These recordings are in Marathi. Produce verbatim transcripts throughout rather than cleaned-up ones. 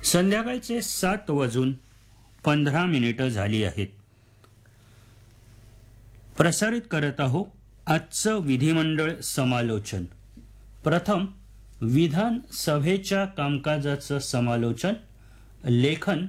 संध्याकाळचे सात वाजून पंधरा मिनिटं झाली आहेत. प्रसारित करत आहो आजचं विधिमंडळ समालोचन. प्रथम विधानसभेच्या कामकाजाचं समालोचन. लेखन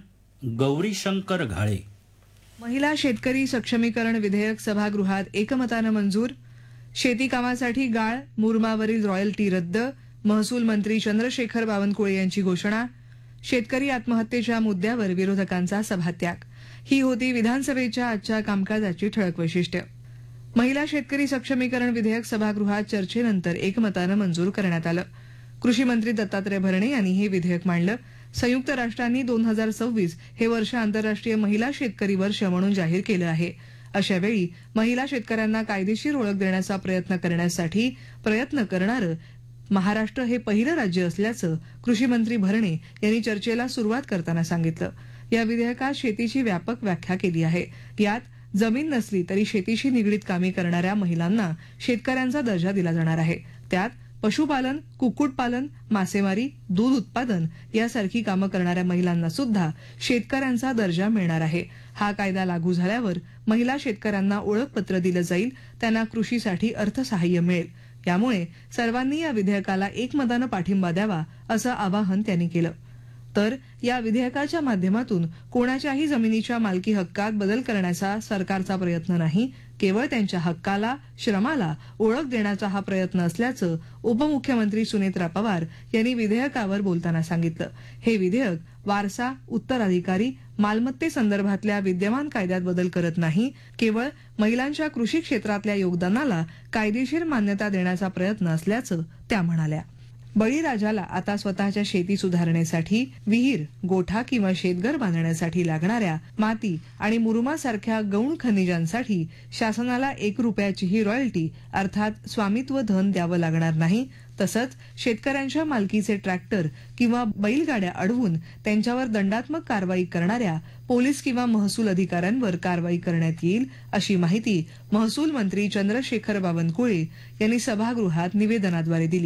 गौरीशंकर घाळे. महिला शेतकरी सक्षमीकरण विधेयक सभागृहात एकमतानं मंजूर. शेती कामासाठी गाळ मुरमावरील रॉयल्टी रद्द. महसूल मंत्री चंद्रशेखर बावनकुळे यांची घोषणा. शेतकरी आत्महत्येच्या मुद्द्यावर विरोधकांचा सभात्याग. ही होती विधानसभेच्या आजच्या कामकाजाची ठळक वैशिष्ट्य. महिला शेतकरी सक्षमीकरण विधेयक सभागृहात चर्चेनंतर एकमतानं मंजूर करण्यात आलं. कृषी मंत्री दत्तात्रय भरणे यांनी हे विधेयक मांडलं. संयुक्त राष्ट्रांनी दोन हजार सव्वीस हे वर्ष आंतरराष्ट्रीय महिला शेतकरी वर्ष म्हणून जाहीर केलं आहे. अशावेळी महिला शेतकऱ्यांना कायदेशीर ओळख देण्याचा प्रयत्न करण्यासाठी प्रयत्न करणारं महाराष्ट्र हे पहिलं राज्य असल्याचं कृषी मंत्री भरणे यांनी चर्चेला सुरुवात करताना सांगितलं. या विधेयकात शेतीची व्यापक व्याख्या केली आहे. यात जमीन नसली तरी शेतीशी निगडीत कामे करणाऱ्या महिलांना शेतकऱ्यांचा दर्जा दिला जाणार आहे. त्यात पशुपालन, कुक्कुटपालन, मासेमारी, दूध उत्पादन यासारखी कामं करणाऱ्या महिलांना सुद्धा शेतकऱ्यांचा दर्जा मिळणार आहे. हा कायदा लागू झाल्यावर महिला शेतकऱ्यांना ओळखपत्र दिलं जाईल. त्यांना कृषीसाठी अर्थसहाय्य मिळेल. यामुळे सर्वांनी या विधेयकाला एकमतानं पाठिंबा द्यावा असं आवाहन त्यांनी केलं. तर या विधेयकाच्या माध्यमातून कोणाच्याही जमिनीच्या मालकी हक्कात बदल करण्याचा सरकारचा प्रयत्न नाही, केवळ त्यांच्या हक्काला, श्रमाला ओळख देण्याचा हा प्रयत्न असल्याचं उपमुख्यमंत्री सुनेत्रा पवार यांनी विधेयकावर बोलताना सांगितलं. हे विधेयक वारसा, उत्तराधिकारी, मालमत्तेसंदर्भातल्या विद्यमान कायद्यात बदल करत नाही, केवळ महिलांच्या कृषी क्षेत्रातल्या योगदानाला कायदेशीर मान्यता देण्याचा प्रयत्न असल्याचं त्या म्हणाल्या. बळीराजाला आता स्वतःच्या शेती सुधारण्यासाठी विहीर, गोठा किंवा शेतघर बांधण्यासाठी लागणाऱ्या माती आणि मुरुमासारख्या गौण खनिजांसाठी शासनाला एक रुपयाचीही रॉयल्टी अर्थात स्वामित्व धन द्यावं लागणार नाही. तसंच शेतकऱ्यांच्या मालकीचे ट्रॅक्टर किंवा बैलगाड्या अडवून त्यांच्यावर दंडात्मक कारवाई करणाऱ्या पोलीस किंवा महसूल अधिकाऱ्यांवर कारवाई करण्यात येईल, अशी माहिती महसूल मंत्री चंद्रशेखर बावनकुळे यांनी सभागृहात निवेदनाद्वारे दिली.